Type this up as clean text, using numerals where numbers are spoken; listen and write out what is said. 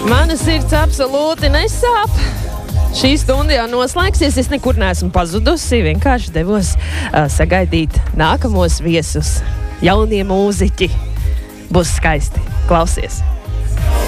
Mana sirds absolūti nesāp. Šī stunda jau noslēgsies, es nekur neesmu pazudusi, vienkārši devos sagaidīt nākamos viesus. Jaunie mūziķi. Būs skaisti. Klausies!